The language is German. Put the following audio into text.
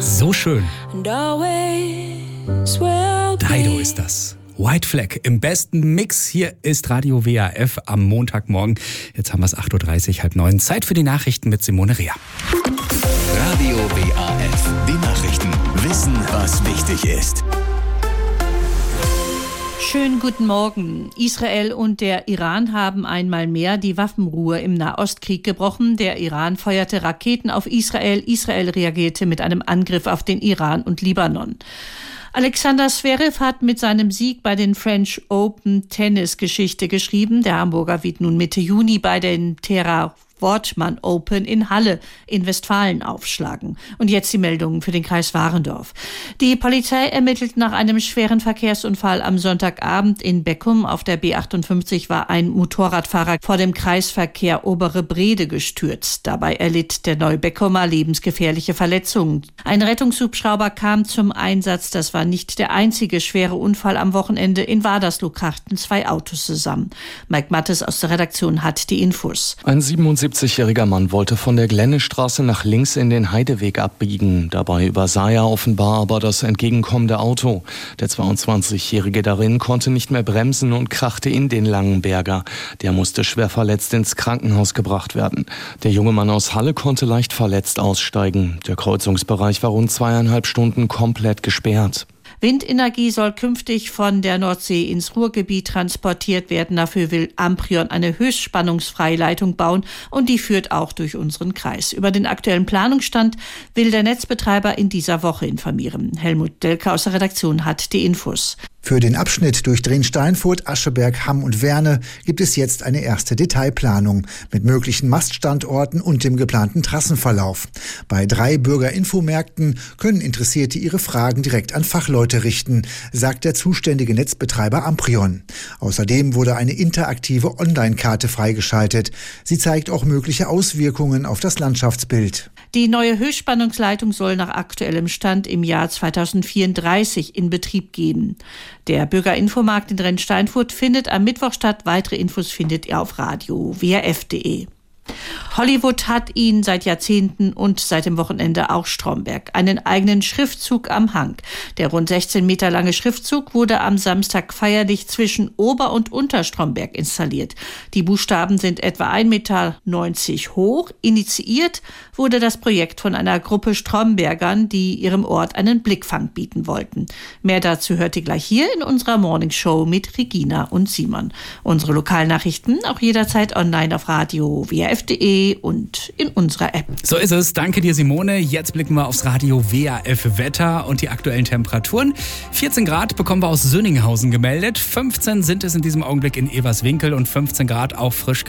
So schön. Dido ist das. White Flag im besten Mix. Hier ist Radio WAF am Montagmorgen. Jetzt haben wir es 8.30 Uhr, 8:30. Zeit für die Nachrichten mit Simone Rea. Radio WAF. Die Nachrichten. Wissen, was wichtig ist. Schönen guten Morgen. Israel und der Iran haben einmal mehr die Waffenruhe im Nahostkrieg gebrochen. Der Iran feuerte Raketen auf Israel. Israel reagierte mit einem Angriff auf den Iran und Libanon. Alexander Zverev hat mit seinem Sieg bei den French Open Tennis Geschichte geschrieben. Der Hamburger wird nun Mitte Juni bei den Wortmann Open in Halle in Westfalen aufschlagen. Und jetzt die Meldungen für den Kreis Warendorf. Die Polizei ermittelt nach einem schweren Verkehrsunfall am Sonntagabend in Beckum. Auf der B58 war ein Motorradfahrer vor dem Kreisverkehr Obere Brede gestürzt. Dabei erlitt der Neubeckumer lebensgefährliche Verletzungen. Ein Rettungshubschrauber kam zum Einsatz. Das war nicht der einzige schwere Unfall am Wochenende. In Wadersloh krachten 2 Autos zusammen. Mike Mattes aus der Redaktion hat die Infos. Ein 77-jähriger Mann wollte von der Glennestraße nach links in den Heideweg abbiegen. Dabei übersah er offenbar aber das entgegenkommende Auto. Der 22-jährige darin konnte nicht mehr bremsen und krachte in den Langenberger. Der musste schwer verletzt ins Krankenhaus gebracht werden. Der junge Mann aus Halle konnte leicht verletzt aussteigen. Der Kreuzungsbereich war rund 2,5 Stunden komplett gesperrt. Windenergie soll künftig von der Nordsee ins Ruhrgebiet transportiert werden. Dafür will Amprion eine Höchstspannungsfreileitung bauen und die führt auch durch unseren Kreis. Über den aktuellen Planungsstand will der Netzbetreiber in dieser Woche informieren. Helmut Delke aus der Redaktion hat die Infos. Für den Abschnitt durch Drin-Steinfurt, Ascheberg, Hamm und Werne gibt es jetzt eine erste Detailplanung mit möglichen Maststandorten und dem geplanten Trassenverlauf. Bei 3 Bürgerinfomärkten können Interessierte ihre Fragen direkt an Fachleute richten, sagt der zuständige Netzbetreiber Amprion. Außerdem wurde eine interaktive Online-Karte freigeschaltet. Sie zeigt auch mögliche Auswirkungen auf das Landschaftsbild. Die neue Höchstspannungsleitung soll nach aktuellem Stand im Jahr 2034 in Betrieb gehen. Der Bürgerinfomarkt in Drin-Steinfurt findet am Mittwoch statt. Weitere Infos findet ihr auf radio-waf.de. Hollywood hat ihn seit Jahrzehnten und seit dem Wochenende auch Stromberg einen eigenen Schriftzug am Hang. Der rund 16 Meter lange Schriftzug wurde am Samstag feierlich zwischen Ober- und Unterstromberg installiert. Die Buchstaben sind etwa 1,90 Meter hoch. Initiiert wurde das Projekt von einer Gruppe Strombergern, die ihrem Ort einen Blickfang bieten wollten. Mehr dazu hört ihr gleich hier in unserer Morningshow mit Regina und Simon. Unsere Lokalnachrichten auch jederzeit online auf radio WAF.de und in unserer App. So ist es. Danke dir, Simone. Jetzt blicken wir aufs Radio WAF Wetter und die aktuellen Temperaturen. 14 Grad bekommen wir aus Sönninghausen gemeldet. 15 sind es in diesem Augenblick in Everswinkel und 15 Grad auch frisch